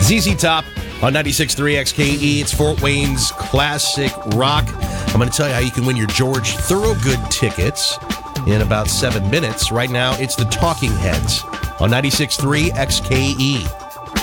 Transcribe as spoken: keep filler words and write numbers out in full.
Z Z Top on ninety-six point three X K E. It's Fort Wayne's classic rock. I'm going to tell you how you can win your George Thorogood tickets in about seven minutes. Right now, it's the Talking Heads on ninety-six point three X K E.